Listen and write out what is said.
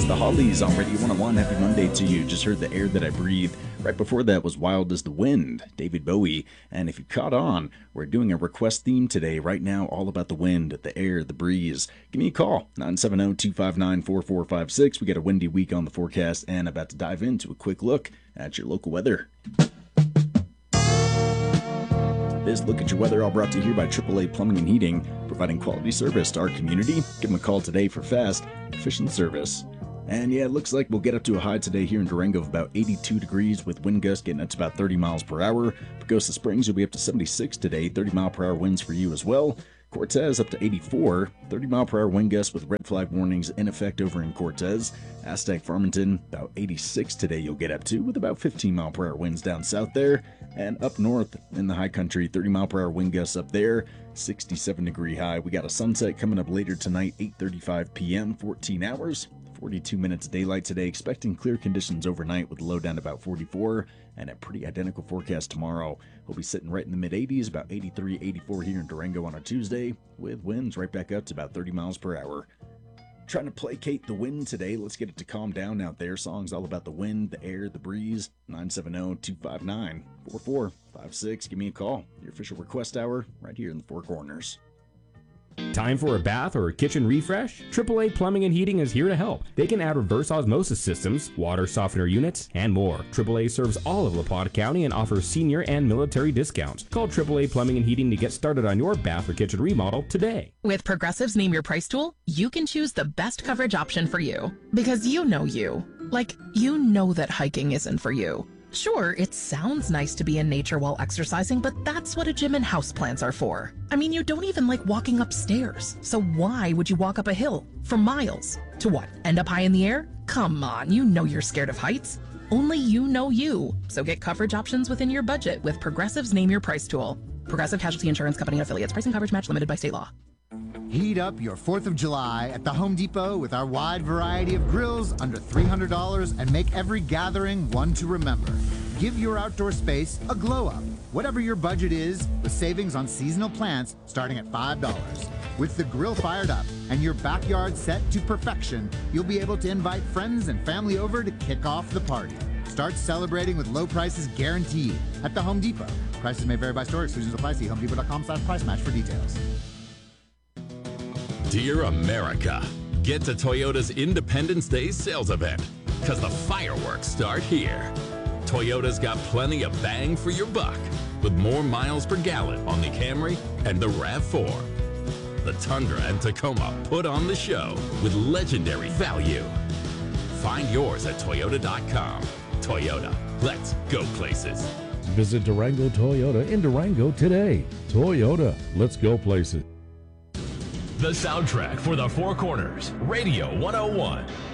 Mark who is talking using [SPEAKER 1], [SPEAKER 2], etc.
[SPEAKER 1] was the Hollies on Radio 101. Happy Monday to you. Just heard The Air That I Breathe. Right before that was Wild as the Wind, David Bowie. And if you caught on, we're doing a request theme today. Right now, all about the wind, the air, the breeze. Give me a call, 970-259-4456. We got a windy week on the forecast and about to dive into a quick look at your local weather. This Look at Your Weather, all brought to you here by AAA Plumbing and Heating, providing quality service to our community. Give them a call today for fast, efficient service. And yeah, it looks like we'll get up to a high today here in Durango of about 82 degrees with wind gusts getting up to about 30 miles per hour. Pagosa Springs will be up to 76 today, 30 mile per hour winds for you as well. Cortez up to 84, 30 mile per hour wind gusts with red flag warnings in effect over in Cortez. Aztec Farmington, about 86 today you'll get up to with about 15 mile per hour winds down south there. And up north in the high country, 30 mile per hour wind gusts up there, 67 degree high. We got a sunset coming up later tonight, 8:35 p.m., 14 hours. 42 minutes daylight today, expecting clear conditions overnight with a low down to about 44 and a pretty identical forecast tomorrow. We'll be sitting right in the mid-80s, about 83, 84 here in Durango on a Tuesday, with winds right back up to about 30 miles per hour. Trying to placate the wind today. Let's get it to calm down out there. Songs all about the wind, the air, the breeze. 970-259-4456. Give me a call. Your official request hour right here in the Four Corners.
[SPEAKER 2] Time for a bath or a kitchen refresh? AAA Plumbing and Heating is here to help. They can add reverse osmosis systems, water softener units, and more. AAA serves all of LaPorte County and offers senior and military discounts. Call AAA Plumbing and Heating to get started on your bath or kitchen remodel today.
[SPEAKER 3] With Progressive's Name Your Price tool, you can choose the best coverage option for you. Because you know you. Like, you know that hiking isn't for you. Sure, it sounds nice to be in nature while exercising, but that's what a gym and houseplants are for. I mean, you don't even like walking upstairs. So why would you walk up a hill for miles? To what, end up high in the air? Come on, you know you're scared of heights. Only you know you. So get coverage options within your budget with Progressive's Name Your Price tool. Progressive Casualty Insurance Company and affiliates. Pricing coverage match limited by state law.
[SPEAKER 4] Heat up your 4th of July at the Home Depot with our wide variety of grills under $300 and make every gathering one to remember. Give your outdoor space a glow up. Whatever your budget is, with savings on seasonal plants starting at $5. With the grill fired up and your backyard set to perfection, you'll be able to invite friends and family over to kick off the party. Start celebrating with low prices guaranteed at the Home Depot. Prices may vary by store. Exclusions apply. See homedepot.com/price match for details.
[SPEAKER 5] Dear America, get to Toyota's Independence Day sales event, because the fireworks start here. Toyota's got plenty of bang for your buck, with more miles per gallon on the Camry and the RAV4. The Tundra and Tacoma put on the show with legendary value. Find yours at Toyota.com. Toyota, let's go places.
[SPEAKER 6] Visit Durango Toyota in Durango today. Toyota, let's go places.
[SPEAKER 7] The soundtrack for the Four Corners, Radio 101.